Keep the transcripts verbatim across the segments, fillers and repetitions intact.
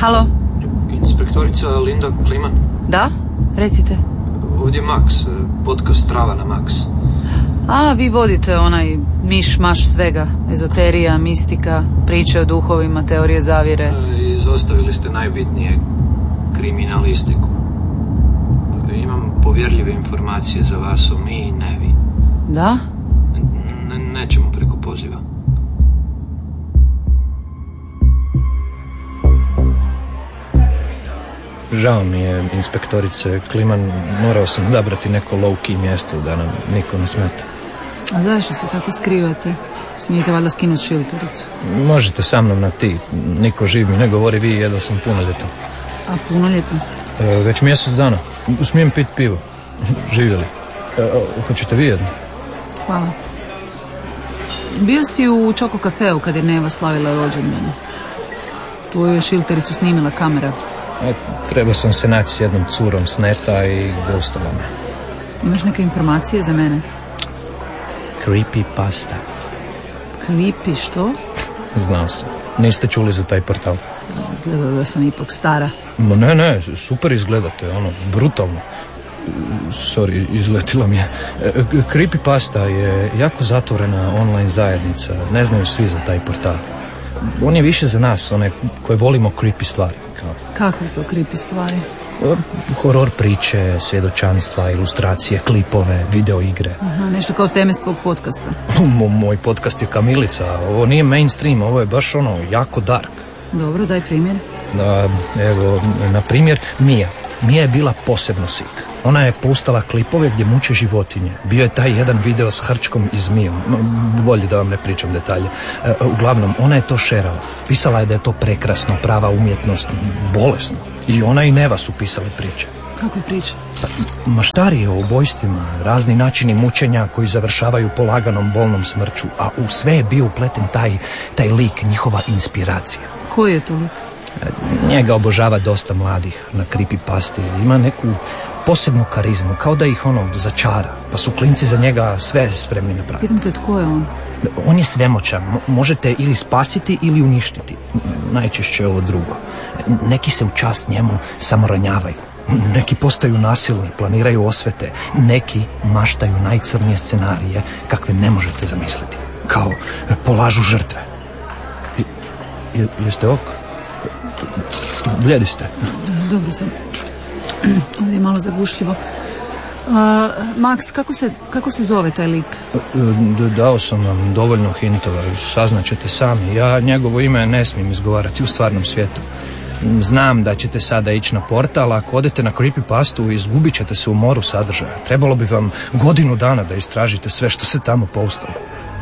Halo? Inspektorica Linda Kliman. Da? Recite. Ovdje je Max, podcast Trava na Max. A, vi vodite onaj miš maš svega. Ezoterija, mistika, priče o duhovima, teorije zavjere. E, izostavili ste najbitnije, kriminalistiku. Imam povjerljive informacije za vas o mi i ne vi. Da? Ne, nećemo preko poziva. Žao mi je, inspektorice Kliman, morao sam odabrati neko low-key mjesto da nam niko ne smeta. A zašto se tako skrivate? Smijete valjda skinuti šiltericu? Možete sa mnom na ti, niko živ mi ne govori, vi jedva sam punoljetan. A punoljetan si? E, već mjesec dana, smijem pit pivo. Živjeli. E, hoćete vi jedno? Hvala. Bio si u Čoko kafeu kad je Neva slavila rođendan. Tvoju je šiltericu snimila kamera. E, treba sam se naći s jednom curom s neta i ghostala me. Imaš neke informacije za mene? Creepy pasta. Creepy što? Znao sam. Niste čuli za taj portal? Izgleda da sam ipak stara. Ma ne, ne, super izgledate, ono, brutalno. Sorry, izletila mi je. Creepypasta je jako zatvorena online zajednica. Ne znaju svi za taj portal. On je više za nas, one koje volimo creepy stvari. Kakve to creepy stvari? Horor priče, svjedočanstva, ilustracije, klipove, video igre. Aha, nešto kao teme s tvog podcasta. Moj podcast je kamilica. Ovo nije mainstream, ovo je baš ono, jako dark. Dobro, daj primjer. Da, evo, na primjer, Mija. Mija je bila posebno sik. Ona je postala klipove gdje muče životinje. Bio je taj jedan video s hrčkom i zmijom. Bolje da vam ne pričam detalje. E, uglavnom, ona je to šerala. Pisala je da je to prekrasno, prava umjetnost, bolesno. I ona i Neva su pisali priče. Kakve priče? Maštarije o ubojstvima, razni načini mučenja koji završavaju polaganom bolnom smrću, a u sve je bio upleten taj, taj lik, njihova inspiracija. Koji je to lik? Njega obožava dosta mladih na creepypasti. Ima neku posebnu karizmu, kao da ih ono začara, pa su klinci za njega sve spremni napraviti. Pitam te, tko je on? On je svemoćan, možete ili spasiti ili uništiti. Najčešće ovo drugo. Neki se u čast njemu samoranjavaju. Neki postaju nasilni, planiraju osvete. Neki maštaju najcrnije scenarije kakve ne možete zamisliti. Kao polažu žrtve. Je, jeste ok? Bljedi ste. Dobro sam. Ovdje je malo zagušljivo. Uh, Max, kako se, kako se zove taj lik? Dao sam vam dovoljno hintova, saznaćete sami. Ja njegovo ime ne smijem izgovarati u stvarnom svijetu. Znam da ćete sada ići na portal, ako odete na creepypastu izgubit ćete se u moru sadržaja. Trebalo bi vam godinu dana da istražite sve što se tamo postalo.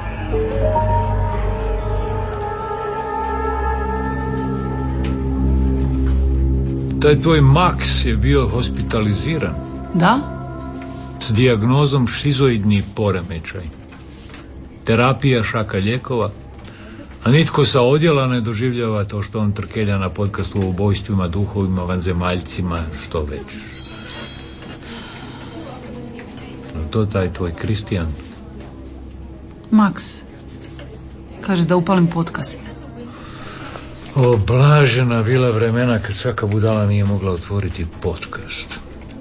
Taj tvoj Max je bio hospitaliziran. Da? S dijagnozom šizoidni poremećaj. Terapija, šaka lijekova. A nitko sa odjela ne doživljava to što on trkelja na podcastu o ubojstvima, duhovima, vanzemaljcima, što već. No to taj tvoj Kristijan. Max, kaže da upalim podcast. O, blažena bila vremena kad svaka budala nije mogla otvoriti podcast.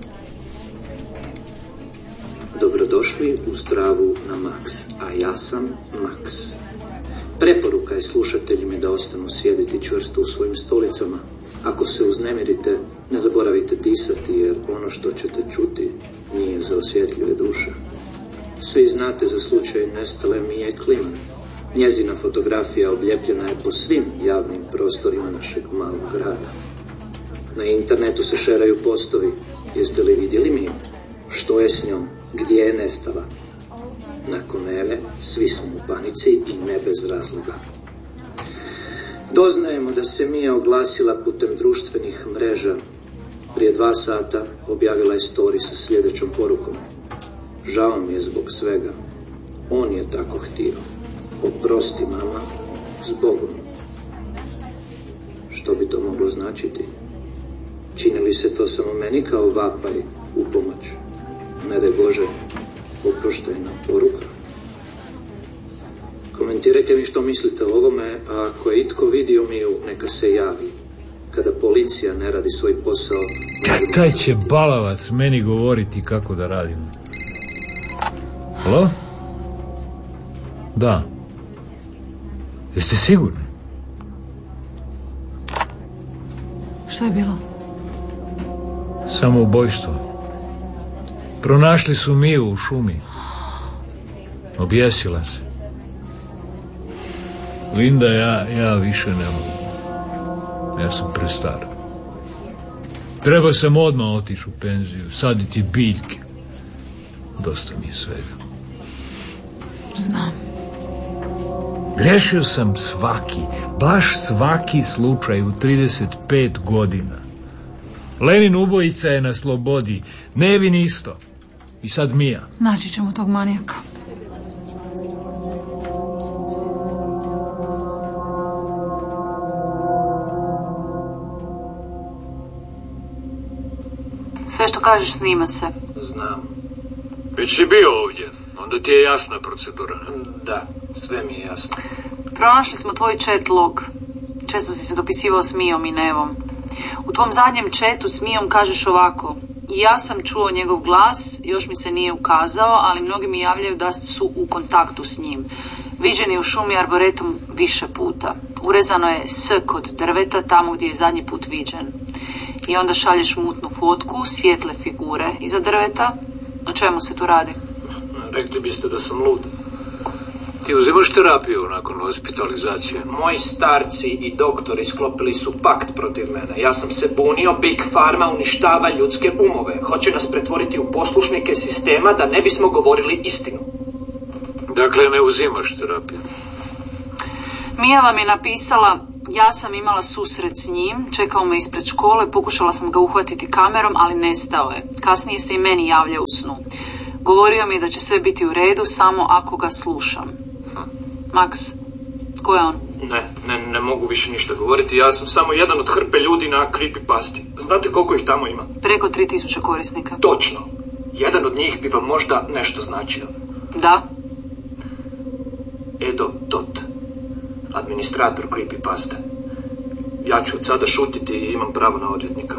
Dobrodošli u Stravu na Max, a ja sam Max. Preporuka je slušateljima da ostanu sjediti čvrsto u svojim stolicama. Ako se uznemirite, ne zaboravite disati, jer ono što ćete čuti nije za osjetljive duše. Svi znate za slučaj nestale Mije Kliman. Njezina fotografija obljepljena je po svim javnim prostorima našeg malog grada. Na internetu se šeraju postovi. Jeste li vidjeli Miju? Što je s njom? Gdje je nestala? Nakon Eve, svi smo u panici i ne bez razloga. Doznajemo da se Mija oglasila putem društvenih mreža. Prije dva sata objavila je story sa sljedećom porukom. Žao mi je zbog svega. On je tako htio. Oprosti, mama, zbogom. Što bi to moglo značiti? Čini li se to samo meni kao vapaj u pomoć? Ne daj Bože, oproštajna poruka. Komentirajte mi što mislite o ovome, a ako je itko vidio Miju, neka se javi. kada policija ne radi svoj posao... Ta, taj će balavac meni govoriti kako da radim. Halo? Da. Jeste sigurni? Što je bilo? Samoubojstvo. Pronašli su Miju u šumi. Objesila se. Linda, ja, ja više ne mogu. Ja sam prestar. Treba sam odmah otići u penziju, saditi biljke. Dosta mi je svega. Znam. Grešio sam svaki, baš svaki slučaj u trideset pet godina. Lenin ubojica je na slobodi, Nevin isto. I sad Mija. Naći ćemo tog manijaka. Sve što kažeš snima se. Znam. Već si bio ovdje, onda ti je jasna procedura. Da, sve mi je jasno. Pronašli smo tvoj chat log. Često si se dopisivao s Mijom i Nevom. U tvom zadnjem chatu s Mijom kažeš ovako: i ja sam čuo njegov glas, još mi se nije ukazao, ali mnogi mi javljaju da su u kontaktu s njim. Viđen je u šumi arboretum više puta. Urezano je S kod drveta, tamo gdje je zadnji put viđen. I onda šalješ mutnu fotku, svijetle figure iza drveta. O čemu se tu radi? Rekli biste da sam lud. Ti uzimaš terapiju nakon hospitalizacije? Moji starci i doktori sklopili su pakt protiv mene. Ja sam se bunio, Big Pharma uništava ljudske umove. Hoće nas pretvoriti u poslušnike sistema da ne bismo govorili istinu. Dakle, ne uzimaš terapiju? Mija vam je napisala: ja sam imala susret s njim, čekao me ispred škole, pokušala sam ga uhvatiti kamerom, ali nestao je. Kasnije se i meni javlja u snu. Govorio mi je da će sve biti u redu samo ako ga slušam. Max, ko je on? Ne, ne, ne mogu više ništa govoriti. Ja sam samo jedan od hrpe ljudi na creepypasti. Znate koliko ih tamo ima? Preko tri tisuće korisnika. Točno. Jedan od njih bi vam možda nešto značio. Da? Edo Tot. Administrator creepypasta. Ja ću od sada šutiti i imam pravo na odvjetnika.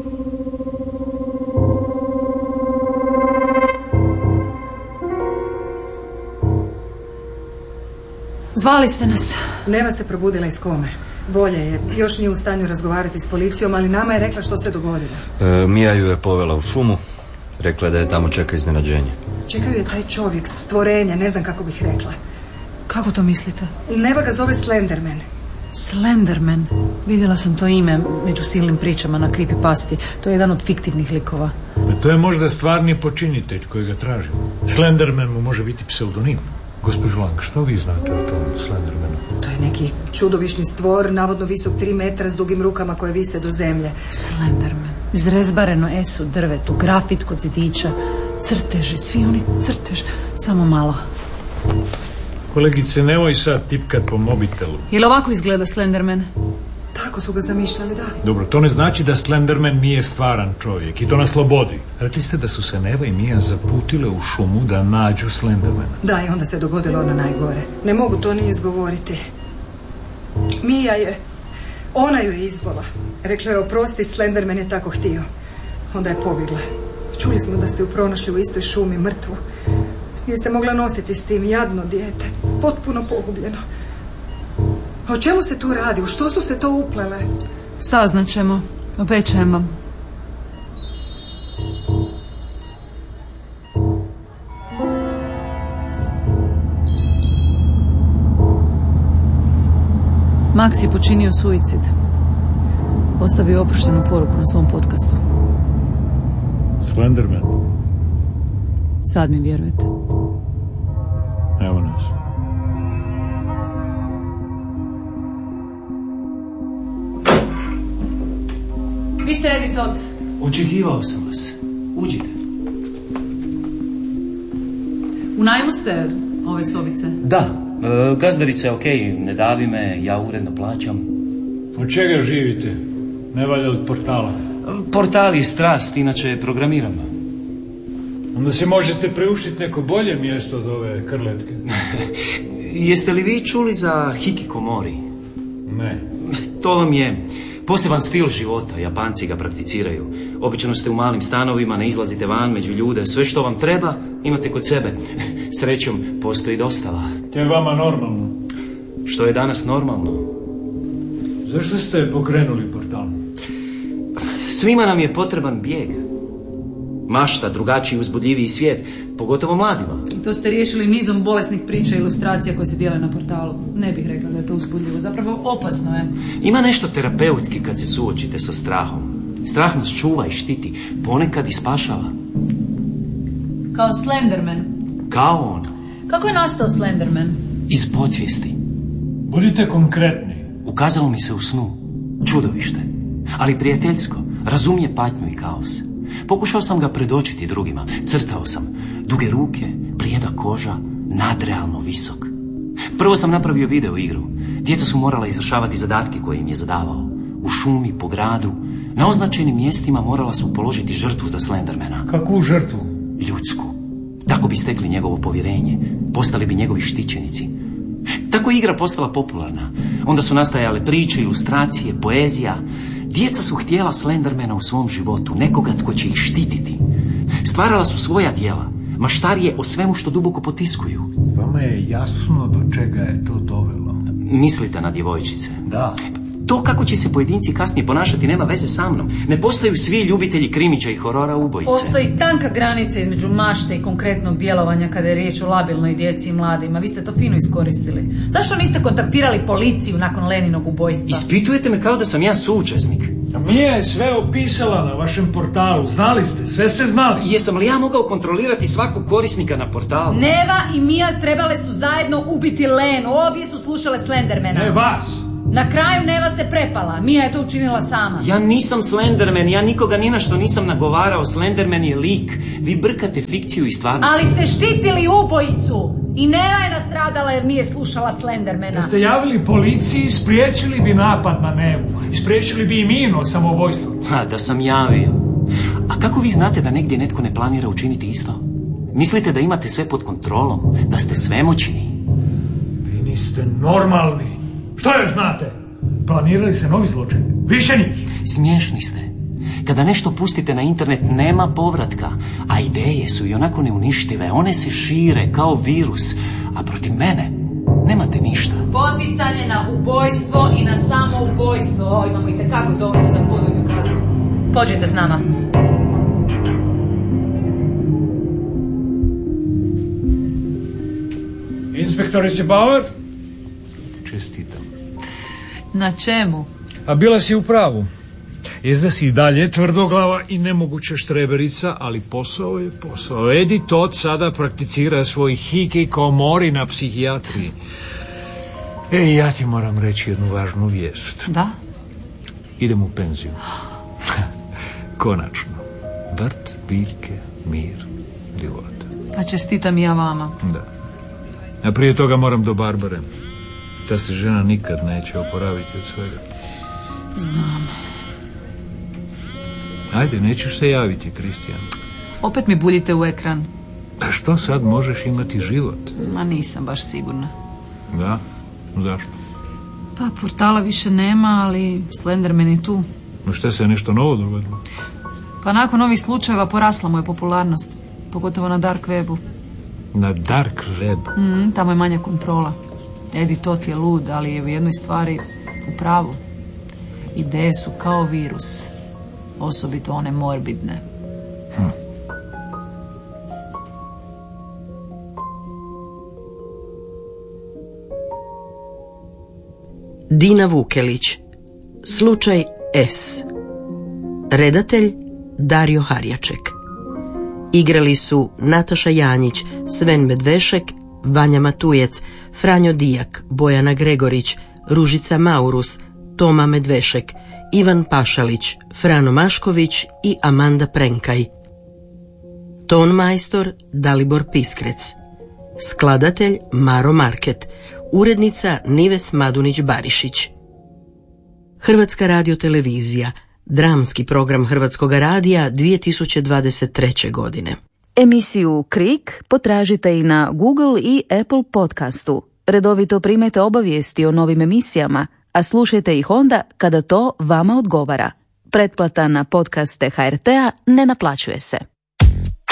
Zvali ste nas. Neva se probudila iz kome. Bolje je. Još nije u stanju razgovarati s policijom, ali nama je rekla što se dogodilo. E, Mija ju je povela u šumu. Rekla da je tamo čeka iznenađenje. Čekaju je taj čovjek, stvorenje, ne znam kako bih rekla. Kako to mislite? Neva ga zove Slenderman. Slenderman? Vidjela sam to ime među silnim pričama na creepypasti. To je jedan od fiktivnih likova. A to je možda stvarni počinitelj koji ga tražimo. Slenderman mu može biti pseudonim. Gospođo Lang, što vi znate o tom Slendermanu? To je neki čudovišni stvor, navodno visok tri metra s dugim rukama koje vise do zemlje. Slenderman. Izrezbareno es u drvetu, grafit kod zidića, crteži, svi oni crtež. Samo malo. Kolegice, nemoj sad tipkat po mobitelu. Ili ovako izgleda Slenderman? Tako su ga zamišljali, da. Dobro, to ne znači da Slenderman nije stvaran čovjek i to na slobodi. Rekli ste da su se Neva i Mija zaputile u šumu da nađu Slendermana. Da, i onda se dogodilo ono najgore. Ne mogu to ni izgovoriti. Mija je... Ona ju je izbola. Rekla je: oprosti, Slenderman je tako htio. Onda je pobjegla. Čuli smo da ste ju pronašli u istoj šumi, mrtvu. Nije se mogla nositi s tim, jadno dijete. Potpuno pogubljeno. O čemu se tu radi? U što su se to uplele? Saznaćemo. Obećajem vam. Max je počinio suicid. Ostavio oproštenu poruku na svom podcastu. Slenderman. Sad mi vjerujete. Evo nas. Vi ste Edi Tot. Očekivao sam vas. Uđite. U najmu ste ove sobice? Da, e, gazdarica je okej, ne davi me, ja uredno plaćam. Od čega živite? Ne valja od portala? Portal je strast, inače programiram. Onda se možete priuštiti neko bolje mjesto od ove krletke. Jeste li vi čuli za hikikomori? Ne. To vam je Poseban stil života, Japanci ga prakticiraju. Obično ste u malim stanovima, ne izlazite van među ljude, sve što vam treba imate kod sebe. Srećom, postoji dostava. To je vama normalno. Što je danas normalno? Zašto ste pokrenuli portal? Svima nam je potreban bijeg. Mašta, drugačiji, uzbudljiviji svijet, pogotovo mladima. I to ste riješili nizom bolesnih priča i ilustracija koje se dijele na portalu. Ne bih rekla da je to uzbudljivo, zapravo opasno je. Ima nešto terapeutski kad se suočite sa strahom. Strah nas čuva i štiti, ponekad i spašava. Kao Slenderman. Kao on. Kako je nastao Slenderman? Iz podsvijesti. Budite konkretni. Ukazalo mi se u snu. Čudovište. Ali prijateljsko. Razumije patnju i kaos. Pokušao sam ga predočiti drugima. Crtao sam. Duge ruke, blijeda koža, nadrealno visok. Prvo sam napravio video igru. Djeca su morala izvršavati zadatke koje im je zadavao. U šumi, po gradu, na označenim mjestima morala su položiti žrtvu za Slendermana. Kakvu žrtvu? Ljudsku. Tako bi stekli njegovo povjerenje. Postali bi njegovi štićenici. Tako je igra postala popularna. Onda su nastajale priče, ilustracije, poezija. Djeca su htjela Slendermana u svom životu, nekoga tko će ih štititi. Stvarala su svoja djela, maštarije o svemu što duboko potiskuju. Vama je jasno do čega je to dovelo. Mislite na djevojčice? Da. To kako će se pojedinci kasnije ponašati nema veze sa mnom. Ne postaju svi ljubitelji krimića i horora ubojice. Postoji tanka granica između mašte i konkretnog djelovanja kada je riječ o labilnoj djeci i mladima. Vi ste to fino iskoristili. Zašto niste kontaktirali policiju nakon Leninog ubojstva? Ispitujete me kao da sam ja suučesnik. A Mija je sve opisala na vašem portalu. Znali ste, sve ste znali. Jesam li ja mogao kontrolirati svakog korisnika na portalu? Neva i Mija trebale su zajedno ubiti Lenu. Obje su slušale Slendermana. Ne vas. Na kraju Neva se prepala. Mija je to učinila sama. Ja nisam Slenderman, ja nikoga ni na što nisam nagovarao. Slenderman je lik. Vi brkate fikciju i stvarnost. Ali ste štitili ubojicu. I Neva je nastradala jer nije slušala Slendermana. Da ste javili policiji, spriječili bi napad na Nevu. I spriječili bi i Mino samoubojstvo. Ha, da sam javio. A kako vi znate da negdje netko ne planira učiniti isto? Mislite da imate sve pod kontrolom? Da ste svemoćni? Vi niste normalni. Što još znate? Planirali se novi zločin? Više njih? Smiješni ste. Kada nešto pustite na internet nema povratka, a ideje su i onako neuništive. One se šire kao virus, a protiv mene nemate ništa. Poticanje na ubojstvo i na samoubojstvo. O, imamo itekako dovoljno za podvoljnu kaznu. Pođite s nama. Inspektorice Bauer? Čestitam. Na čemu? A bila si u pravu. Jezda si i dalje tvrdoglava i nemoguća štreberica, ali posao je posao. Edi Todd sada prakticira svoj hikikomori na psihijatriji. Ej, ja ti moram reći jednu važnu vijest. Da? Idem u penziju. Konačno. Brt, biljke, mir, ljubota. Pa čestitam i ja vama. Da. A prije toga moram do Barbare. Ta se žena nikad neće oporaviti od svega. Znam. Ajde, nećeš se javiti, Kristijan. Opet mi buljite u ekran. A što sad možeš imati život? Ma nisam baš sigurna. Da? Zašto? Pa portala više nema, ali Slenderman je tu. No šta se nešto novo dogodilo? Pa nakon ovih slučajeva porasla mu je popularnost. Pogotovo na dark webu. Na dark web? Mm, tamo je manja kontrola. Edi Todd je lud, ali je u jednoj stvari u pravu. Ideje su kao virus. Osobito one morbidne. Hm. Dina Vukelić. Slučaj S. Redatelj Dario Harjaček. Igrali su Nataša Janjić, Sven Medvešek, Vanja Matujec, Franjo Dijak, Bojana Gregorić, Ružica Maurus, Toma Medvešek, Ivan Pašalić, Frano Mašković i Amanda Prenkaj. Ton majstor Dalibor Piskrec. Skladatelj Maro Market. Urednica Nives Madunić-Barišić. Hrvatska radiotelevizija. Dramski program Hrvatskog radija dvije tisuće dvadeset treće. godine. Emisiju Krik potražite i na Google i Apple podcastu. Redovito primajte obavijesti o novim emisijama, a slušajte ih onda kada to vama odgovara. Pretplata na podcaste H R T-a ne naplaćuje se.